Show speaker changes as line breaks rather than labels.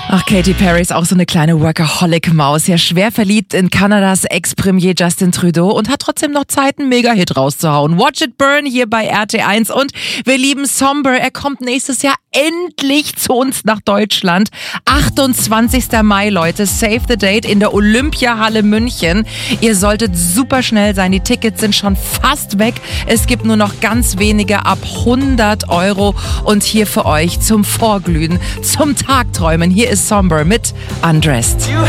Ach, Katy Perry ist auch so eine kleine Workaholic-Maus. Ja, schwer verliebt in Kanadas Ex-Premier Justin Trudeau und hat trotzdem noch Zeit, einen Mega-Hit rauszuhauen. Watch It Burn hier bei RT1 und wir lieben Somber. Er kommt nächstes Jahr endlich zu uns nach Deutschland. 28. Mai, Leute. Save the date in der Olympiahalle München. Ihr solltet super schnell sein. Die Tickets sind schon fast weg. Es gibt nur noch ganz wenige ab 100 € und hier für euch zum Vorglühen, zum Tagträumen. Hier ist Somber mit Undressed.